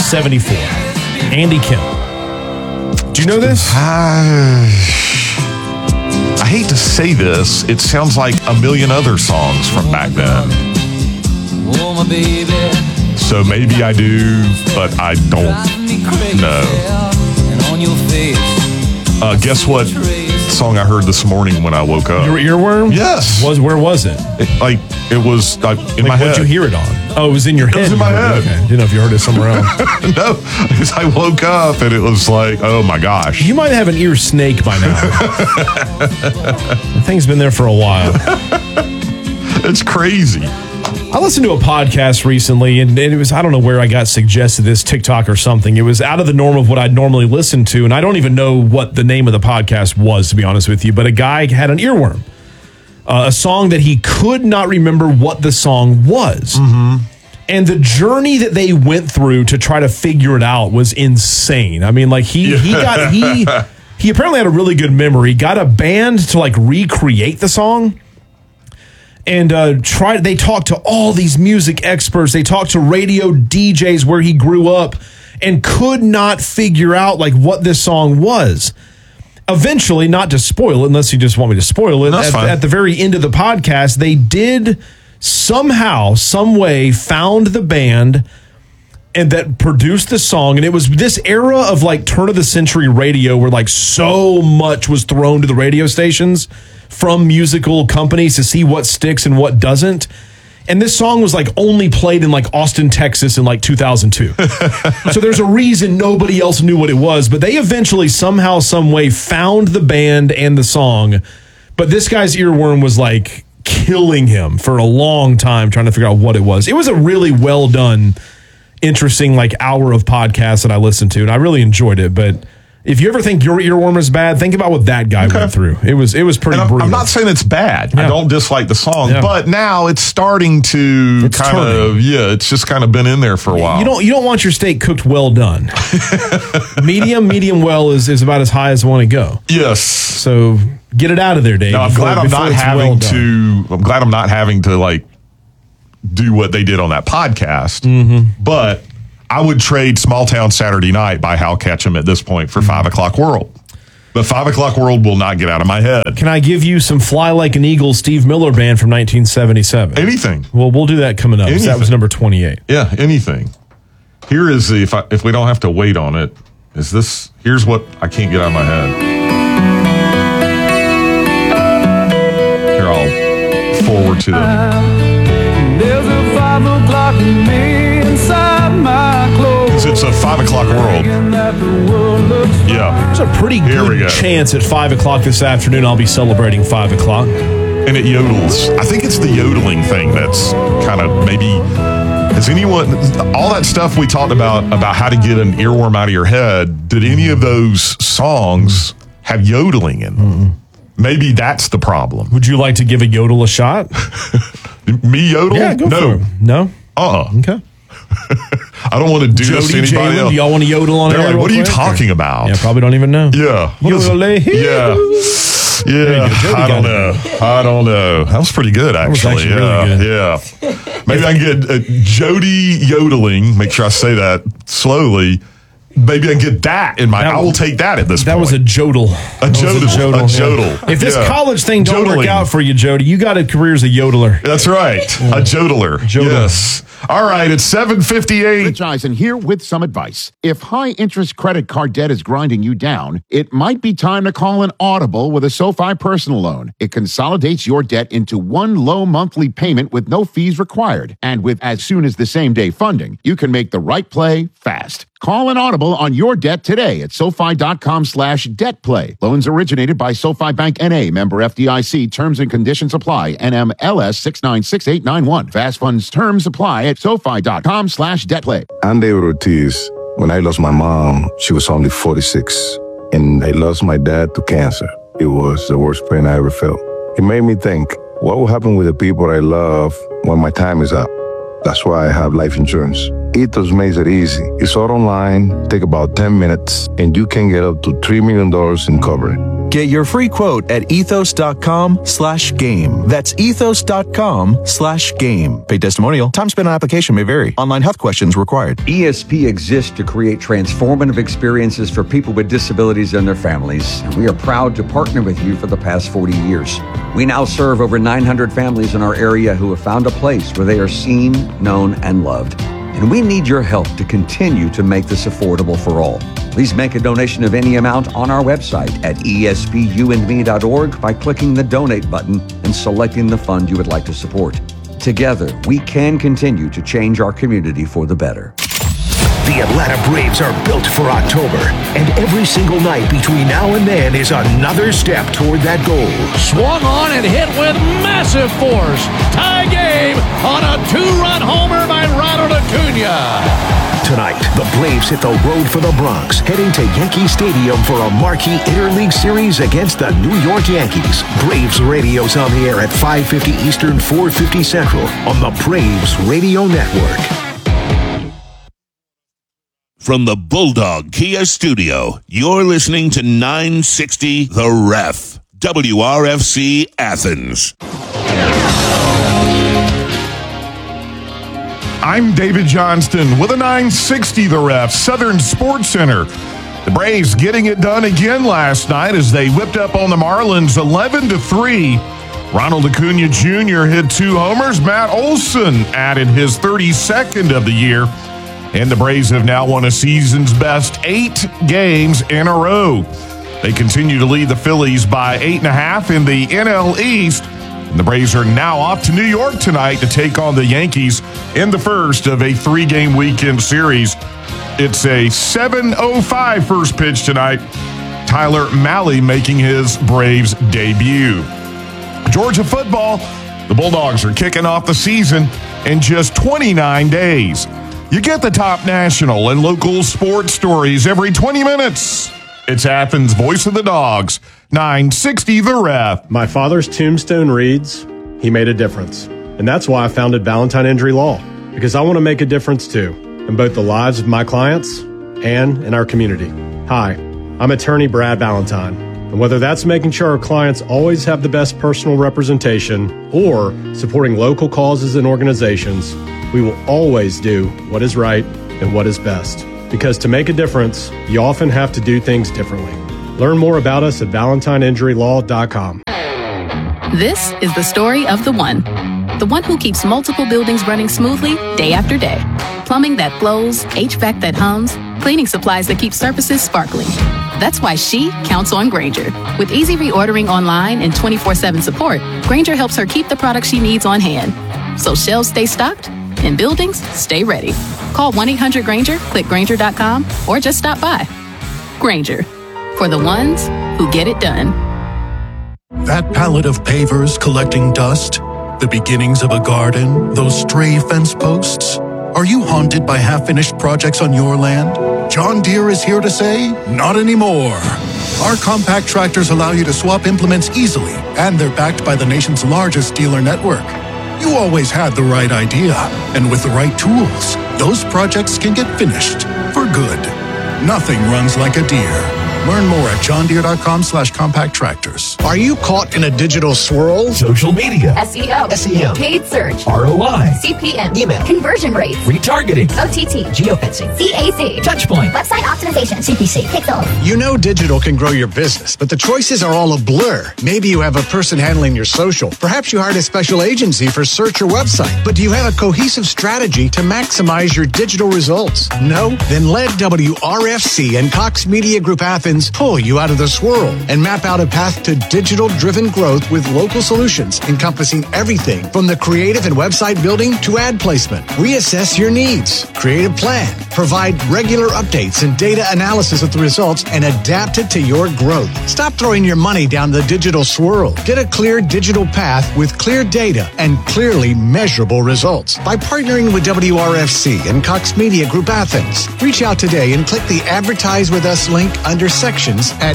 1974. Andy Kim. Do you know this? I hate to say this. It sounds like a million other songs from back then. Oh, my baby. So maybe I do, but I don't know. Guess what song I heard this morning when I woke up? Your earworm? Yes. Where was it? It was in my head. What'd you hear it on? Oh, it was in your head. It was in my head. Okay. Didn't know if you heard it somewhere else. No, because I woke up and it was like, oh my gosh. You might have an ear snake by now. The thing's been there for a while. It's crazy. I listened to a podcast recently, and it was, I don't know where I got suggested this, TikTok or something. It was out of the norm of what I'd normally listen to, and I don't even know what the name of the podcast was, to be honest with you, but a guy had an earworm. A song that he could not remember what the song was. Mm-hmm. And the journey that they went through to try to figure it out was insane. I mean, like, he apparently had a really good memory, got a band to, like, recreate the song. And they talked to all these music experts. They talked to radio DJs where he grew up and could not figure out like what this song was. Eventually, not to spoil it, unless you just want me to spoil it, at the very end of the podcast, they did somehow, some way, found the band and that produced the song. And it was this era of like turn of the century radio where like so much was thrown to the radio stations from musical companies to see what sticks and what doesn't. And this song was like only played in like Austin, Texas in like 2002. So there's a reason nobody else knew what it was, but they eventually somehow, some way found the band and the song. But this guy's earworm was like killing him for a long time trying to figure out what it was. It was a really well done, interesting like hour of podcast that I listened to, and I really enjoyed it. But if you ever think your earworm is bad, think about what that guy went through. It was pretty brutal. I'm not saying it's bad. Yeah. I don't dislike the song, but now it's starting to it's just kind of been in there for a while. You don't want your steak cooked well done. medium well is about as high as I want to go. Yes. So get it out of there, Dave. No, I'm glad I'm not having to like do what they did on that podcast. Mm-hmm. But I would trade Small Town Saturday Night by Hal Ketchum at this point for 5 O'Clock World. But 5 O'Clock World will not get out of my head. Can I give you some Fly Like an Eagle Steve Miller Band from 1977? Anything. Well, we'll do that coming up. That was number 28. Yeah, anything. Here is if we don't have to wait on it, here's what I can't get out of my head. Here, I'll forward to them. There's a 5 o'clock me inside my clothes. It's a 5 O'Clock World. Yeah. There's a pretty good chance at 5 o'clock this afternoon I'll be celebrating 5 o'clock. And it yodels. I think it's the yodeling thing that's kind of maybe... Has anyone... All that stuff we talked about how to get an earworm out of your head, did any of those songs have yodeling in them? Mm-mm. Maybe that's the problem. Would you like to give a yodel a shot? Me yodel? Yeah, go for it. No? Okay. I don't want to do this to anybody else. Do y'all want to yodel on air? Like, what are you talking about? Yeah, probably don't even know. Yeah. Yeah. I don't know. That was pretty good, actually. Really good. Yeah. Maybe I can get Jody yodeling. Make sure I say that slowly. Maybe I can get that in my... I will take that at this point. That was a jodel. A jodel. If this college thing don't work out for you, Jody, you got a career as a yodeler. That's right. A jodeler. Yes. All right, it's 7:58. Rich Eisen here with some advice. If high-interest credit card debt is grinding you down, it might be time to call an Audible with a SoFi personal loan. It consolidates your debt into one low monthly payment with no fees required. And with as soon as the same-day funding, you can make the right play fast. Call an Audible on your debt today at SoFi.com/debtplay. Loans originated by SoFi Bank N.A. Member FDIC. Terms and conditions apply. NMLS 696891. Fast funds terms apply at SoFi.com/debtplay. I'm David Ortiz. When I lost my mom, she was only 46. And I lost my dad to cancer. It was the worst pain I ever felt. It made me think, what will happen with the people I love when my time is up? That's why I have life insurance. Ethos makes it easy. It's all online, take about 10 minutes, and you can get up to $3 million in coverage. Get your free quote at ethos.com/game. That's ethos.com/game. Paid testimonial. Time spent on application may vary. Online health questions required. ESP exists to create transformative experiences for people with disabilities and their families, and we are proud to partner with you for the past 40 years. We now serve over 900 families in our area who have found a place where they are seen, known, and loved. And we need your help to continue to make this affordable for all. Please make a donation of any amount on our website at espUandme.org by clicking the donate button and selecting the fund you would like to support. Together, we can continue to change our community for the better. The Atlanta Braves are built for October, and every single night between now and then is another step toward that goal. Swung on and hit with massive force. Tie game on a two-run homer by Ronald Acuna. Tonight, the Braves hit the road for the Bronx, heading to Yankee Stadium for a marquee interleague series against the New York Yankees. Braves Radio's on the air at 5:50 Eastern, 4:50 Central on the Braves Radio Network. From the Bulldog Kia Studio, you're listening to 960 The Ref, WRFC Athens. I'm David Johnston with a 960 The Ref, Southern Sports Center. The Braves getting it done again last night as they whipped up on the Marlins 11-3. Ronald Acuna Jr. hit 2 homers. Matt Olson added his 32nd of the year. And the Braves have now won a season's best 8 games in a row. They continue to lead the Phillies by 8.5 in the NL East. And the Braves are now off to New York tonight to take on the Yankees in the first of a 3-game weekend series. It's a 7:05 first pitch tonight. Tyler Mahle making his Braves debut. Georgia football, the Bulldogs are kicking off the season in just 29 days. You get the top national and local sports stories every 20 minutes. It's Athens' Voice of the Dogs, 960 The Ref. My father's tombstone reads, "He made a difference." And that's why I founded Ballantine Injury Law, because I want to make a difference too, in both the lives of my clients and in our community. Hi, I'm attorney Brad Ballantine. And whether that's making sure our clients always have the best personal representation or supporting local causes and organizations, we will always do what is right and what is best. Because to make a difference, you often have to do things differently. Learn more about us at ValentineInjuryLaw.com. This is the story of the one who keeps multiple buildings running smoothly day after day. Plumbing that flows, HVAC that hums, cleaning supplies that keep surfaces sparkling. That's why she counts on Grainger. With easy reordering online and 24/7 support, Grainger helps her keep the products she needs on hand. So shelves stay stocked and buildings stay ready. Call 1-800-GRAINGER, click Grainger.com, or just stop by. Grainger, for the ones who get it done. That pallet of pavers collecting dust, the beginnings of a garden, those stray fence posts. Are you haunted by half-finished projects on your land? John Deere is here to say, not anymore. Our compact tractors allow you to swap implements easily, and they're backed by the nation's largest dealer network. You always had the right idea, and with the right tools, those projects can get finished for good. Nothing runs like a Deere. Learn more at johndeere.com/compact tractors. Are you caught in a digital swirl? Social media, SEO, SEM, paid search, ROI, CPM, email, conversion rates, retargeting, OTT, geofencing, CAC, touchpoint, website optimization, CPC, pixel. You know digital can grow your business, but the choices are all a blur. Maybe you have a person handling your social. Perhaps you hired a special agency for search or website. But do you have a cohesive strategy to maximize your digital results? No? Then let WRFC and Cox Media Group Athens pull you out of the swirl and map out a path to digital-driven growth with local solutions encompassing everything from the creative and website building to ad placement. We assess your needs, create a plan, provide regular updates and data analysis of the results, and adapt it to your growth. Stop throwing your money down the digital swirl. Get a clear digital path with clear data and clearly measurable results by partnering with WRFC and Cox Media Group Athens. Reach out today and click the Advertise With Us link under sections at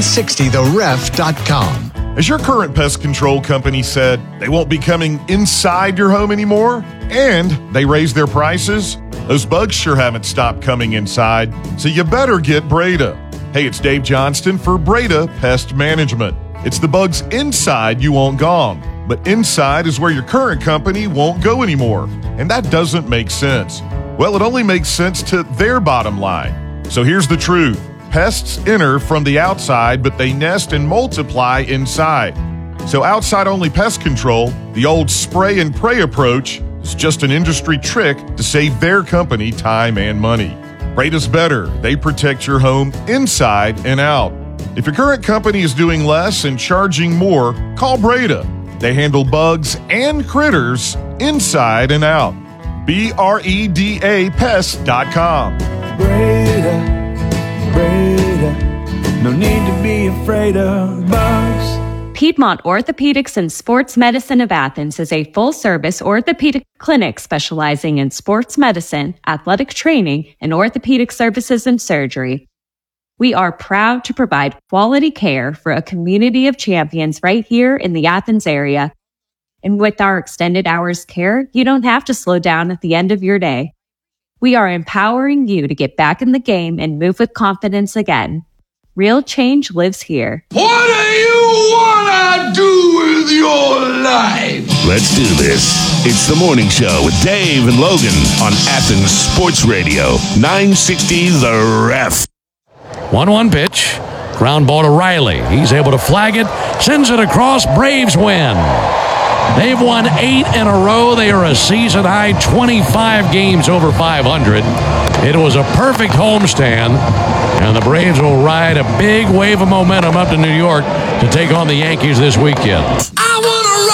960theref.com. As your current pest control company said they won't be coming inside your home anymore, and they raised their prices, those bugs sure haven't stopped coming inside, so you better get Breda. Hey, it's Dave Johnston for Breda Pest Management. It's the bugs inside you want gone, but inside is where your current company won't go anymore. And that doesn't make sense. Well, it only makes sense to their bottom line. So here's the truth. Pests enter from the outside, but they nest and multiply inside. So outside-only pest control, the old spray and pray approach, is just an industry trick to save their company time and money. Breda's better. They protect your home inside and out. If your current company is doing less and charging more, call Breda. They handle bugs and critters inside and out. BREDA Pest.com. Breda, no need to be afraid of bugs. Piedmont Orthopedics and Sports Medicine of Athens is a full-service orthopedic clinic specializing in sports medicine, athletic training, and orthopedic services and surgery. We are proud to provide quality care for a community of champions right here in the Athens area. And with our extended hours care, you don't have to slow down at the end of your day. We are empowering you to get back in the game and move with confidence again. Real change lives here. What do you wanna do with your life? Let's do this. It's the morning show with Dave and Logan on Athens Sports Radio, 960 The Ref. 1-1 pitch. Ground ball to Riley. He's able to flag it. Sends it across. Braves win. They've won 8 in a row. They are a season-high 25 games over 500. It was a perfect homestand, and the Braves will ride a big wave of momentum up to New York to take on the Yankees this weekend.